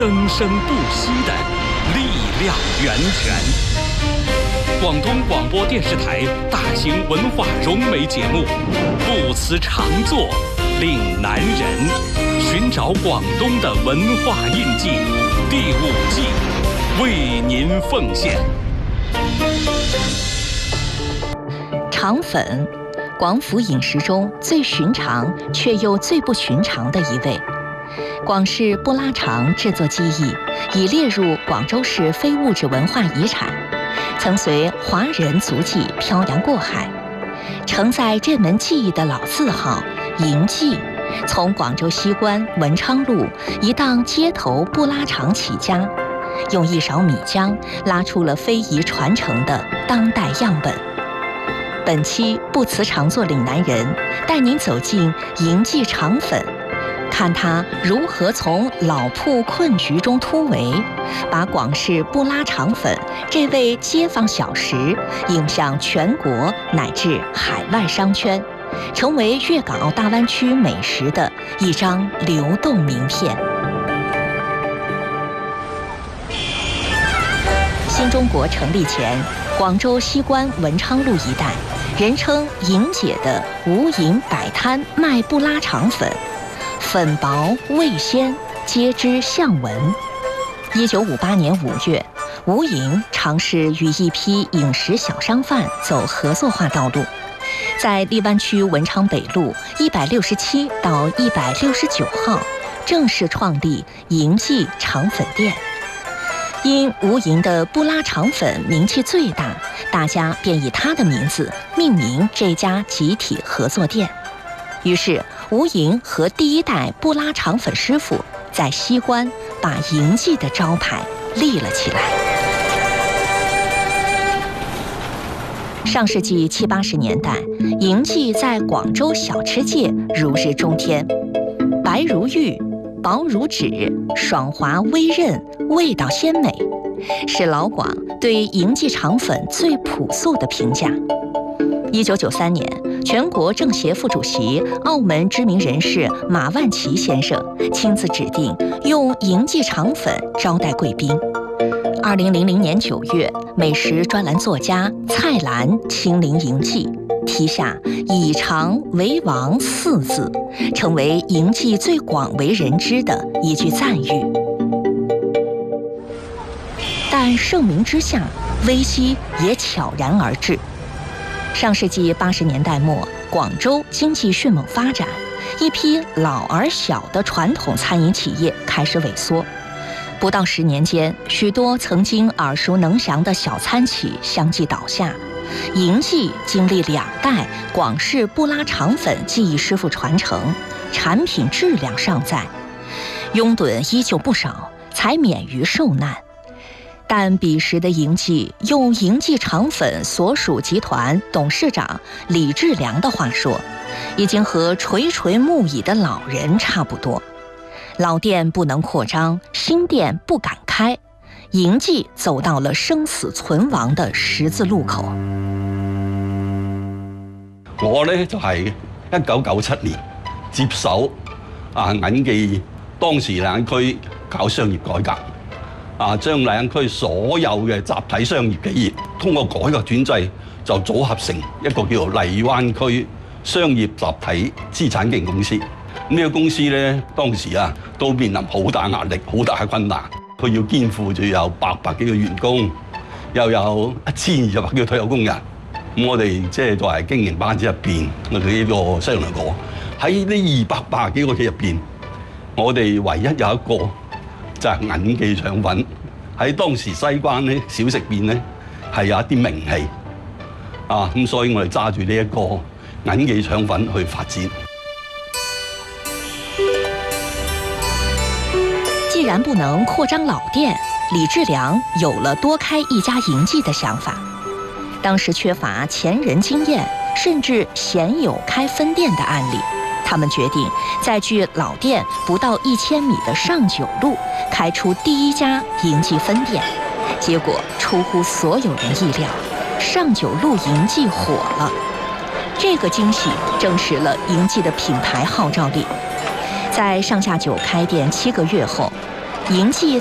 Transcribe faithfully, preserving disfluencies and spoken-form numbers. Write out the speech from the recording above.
生生不息的力量源泉。广东广播电视台大型文化融媒节目《不辞长作岭南人》，寻找广东的文化印记，第五季为您奉献。 肠粉，广府饮食中最寻常却又最不寻常的一味。广式布拉肠制作技艺已列入广州市非物质文化遗产，曾随华人足迹漂洋过海。承载这门技艺的老字号银记，从广州西关文昌路一档街头布拉肠起家，用一勺米浆拉出了非遗传承的当代样本。本期不辞长作岭南人带您走进银记肠粉，看它如何从老铺困局中突围，把广式布拉肠粉这味街坊小食引向全国乃至海外商圈，成为粤港澳大湾区美食的一张流动名片。新中国成立前，广州西关文昌路一带，人称银姐的吴银摆摊卖布拉肠粉，粉薄味鲜，皆知巷闻。一九五八年五月，吴银尝试与一批饮食小商贩走合作化道路，在荔湾区文昌北路一百六十七到一百六十九号正式创立银记肠粉店。因吴银的布拉肠粉名气最大，大家便以他的名字命名这家集体合作店。于是吴银和第一代布拉肠粉师傅在西关把银记的招牌立了起来。上世纪七八十年代，银记在广州小吃界如日中天，白如玉，薄如纸，爽滑微韧，味道鲜美，是老广对银记肠粉最朴素的评价。一九九三年，全国政协副主席、澳门知名人士马万祺先生亲自指定用银记肠粉招待贵宾。二零零零年九月，美食专栏作家蔡澜亲临银记，题下“以肠为王”四字，成为银记最广为人知的一句赞誉。但盛名之下，危机也悄然而至。上世纪八十年代末，广州经济迅猛发展，一批老而小的传统餐饮企业开始萎缩。不到十年间，许多曾经耳熟能详的小餐企相继倒下。银记经历两代广式布拉肠粉技艺师傅传承，产品质量尚在，拥趸依旧不少，才免于受难。但彼时的银记，用银记肠粉所属集团董事长李志良的话说，已经和垂垂暮倚的老人差不多。老店不能扩張，新店不敢开，银记走到了生死存亡的十字路口。 我呢就係一九九七年接手啊銀記當時荔灣區搞商業改革。啊，將荔灣區所有嘅集體商業企業通過改革轉制，就組合成一個叫做荔灣區商業集體資產經營公司。咁呢個公司咧，當時啊都面臨好大壓力、好大嘅困難。佢要肩負住有八百幾個員工，又有一千二百幾個退休工人。咁我哋即係作為經營班子入邊，我哋呢個商量過，喺呢二百八十幾個企入邊，我哋唯一有一個就係銀記腸粉，喺當時西關咧小食店咧係有一啲名氣啊，咁所以我哋揸住呢一個銀記腸粉去發展。 既然不能擴張老店，李志良有了多開一家銀記的想法。當時缺乏前人經驗，甚至鮮有開分店的案例。他們決定在距老店不到一千米的上九路開出第一家銀記分店，結果出乎所有人意料，上九路銀記火了。這個驚喜證實了銀記的品牌號召力。在上下九開店七個月後， 迎繼